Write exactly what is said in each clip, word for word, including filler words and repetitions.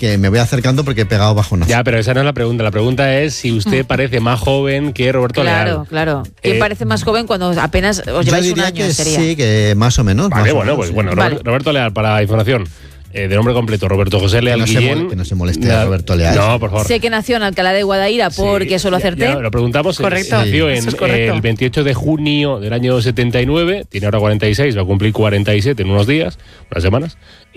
que me voy acercando porque he pegado bajonazo. Ya, pero esa no es la pregunta. La pregunta es si usted parece más joven que Roberto claro, Leal. Claro, claro. ¿Quién Eh, parece más joven cuando apenas os lleváis Yo un diría año? que Sería. sí, que más o menos. Vale, más o bueno, menos, pues sí. bueno, Vale. Robert- Roberto Leal, para la información. Eh, de nombre completo, Roberto José Leal Que no se Guillén. mol- que no se moleste Na- Roberto Leal. No, por favor. Sé que nació en Alcalá de Guadaira porque Sí, eso lo ya- acerté. ya lo preguntamos. eh, Correcto. Nació Eso en es correcto. el veintiocho de junio del año setenta y nueve, tiene ahora cuarenta y seis, va a cumplir cuarenta y siete en unos días, unas semanas.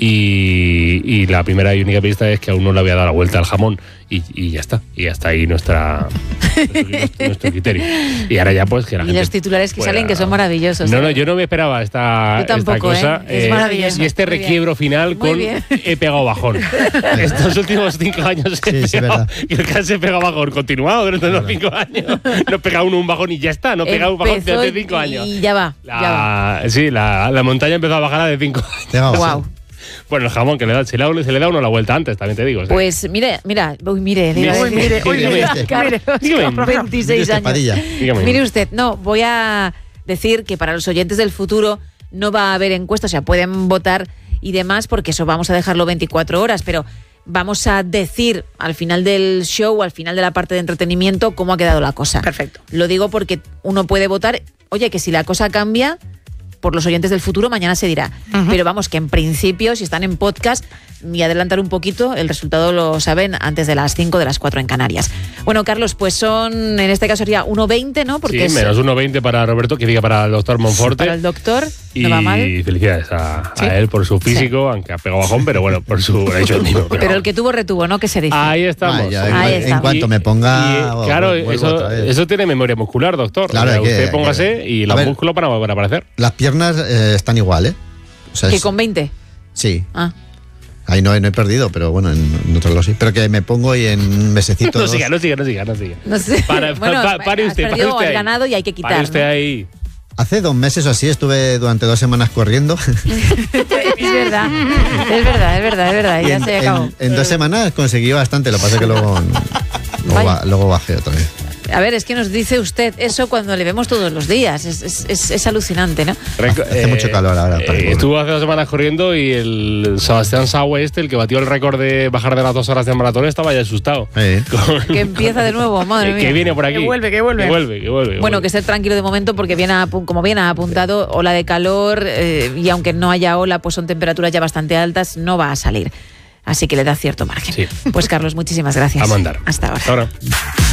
Y, y la primera y única pista es que aún no le había dado la vuelta al jamón. Y, y ya está. Y hasta ahí nuestra, nuestro, nuestro criterio. Y ahora ya pues que la Y gente los titulares que pueda- salen que son maravillosos. No, ¿eh? no, yo no me esperaba esta, Yo tampoco, esta cosa. ¿eh? Es maravilloso. Y este Muy bien. requiebro final Muy con bien. he pegado bajón. Estos últimos cinco años he Sí, sí, pegado, verdad. y el que se pega bajón continuado durante los cinco años. No pega uno un bajón y ya está. No pega un bajón Empezó desde cinco años. Y ya va. La, ya va. Sí, la, la montaña empezó a bajar de cinco años. Pegado Wow. bajo. Bueno, el jamón, que le da, se, le da, se le da uno la vuelta antes, también te digo. o sea. Pues mire, mira, uy, mire, Mire, iba a uy, decir- mire, uy, mire, Mira, Carlos, dígame. con veintiséis Mire usted, años. Padilla. Dígame. Mire usted, no, voy a decir que para los oyentes del futuro no va a haber encuestas, o sea, pueden votar y demás, porque eso vamos a dejarlo veinticuatro horas, pero vamos a decir al final del show, al final de la parte de entretenimiento, cómo ha quedado la cosa. Perfecto. Lo digo porque uno puede votar, oye, que si la cosa cambia, por los oyentes del futuro, mañana se dirá. Ujú. Pero vamos, que en principio, si están en podcast, y adelantar un poquito, el resultado lo saben antes de las cinco, de las cuatro en Canarias. Bueno, Carlos, pues son, en este caso sería uno veinte, ¿no? Porque Sí, es menos uno veinte para Roberto, que diga para el doctor Monforte. para el doctor, Y no va mal. felicidades a, a Sí. él por su físico, aunque ha pegado bajón, pero bueno, por su ha hecho el mismo. Pero el que tuvo retuvo, ¿no? Que se dice. Ahí estamos. Vaya, en, Ahí en estamos. cuanto me ponga. Y, claro, vuelvo eso, otra vez. eso tiene memoria muscular, doctor. Claro, O sea, hay que- usted hay póngase que- y A los ver. músculos van a volver a aparecer. Las piernas eh, están igual, ¿eh? O sea, Que es- con veinte. Sí. Ah. Ahí no, he- no he perdido, pero bueno, en, en otros lo sí. Pero que me pongo y en un mesecito. No dos- siga, no siga, no siga, no siga. No sé. Para, Bueno, pa- pare has usted, pare perdido usted o has ahí. ganado y hay que quitar, Pare usted ¿no? ahí. Hace dos meses o así estuve durante dos semanas corriendo. Es verdad, es verdad, es verdad, es verdad. y Ya en, se acabó. en- en dos semanas conseguí bastante. Lo que pasa es que luego, luego, Vaya. ba- luego bajé otra vez. A ver, es que nos dice usted eso cuando le vemos todos los días. Es, es, es, es alucinante, ¿no? Reco- Hace mucho calor ahora para correr. estuvo hace dos semanas corriendo y el Sebastián Saue este, el que batió el récord de bajar de las dos horas de maratón, estaba ya asustado. Sí. Con- Que empieza de nuevo, madre que, mía. que viene por aquí. Que vuelve, que vuelve. Que vuelve, que vuelve. que Bueno, que vuelve. esté tranquilo de momento porque viene apu- como bien ha apuntado, ola de calor eh, y aunque no haya ola, pues son temperaturas ya bastante altas, no va a salir. Así que le da cierto margen. Sí. Pues Carlos, muchísimas gracias. A mandar. Hasta ahora. Hasta ahora.